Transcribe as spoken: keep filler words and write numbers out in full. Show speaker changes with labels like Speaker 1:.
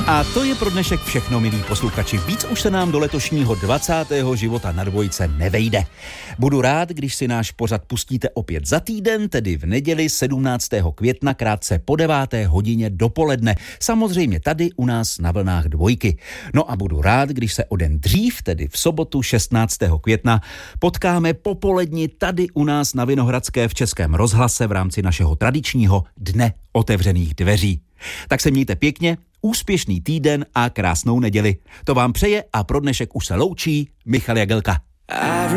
Speaker 1: A to je pro dnešek všechno, milí posluchači. Víc už se nám do letošního dvacátého života na dvojce nevejde. Budu rád, když si náš pořad pustíte opět za týden, tedy v neděli sedmnáctého května krátce po deváté hodině dopoledne. Samozřejmě tady u nás na vlnách dvojky. No a budu rád, když se o den dřív, tedy v sobotu šestnáctého května, potkáme popoledni tady u nás na Vinohradské v Českém rozhlase v rámci našeho tradičního Dne otevřených dveří. Tak se mějte pěkně, úspěšný týden a krásnou neděli. To vám přeje a pro dnešek už se loučí Michal Jagelka.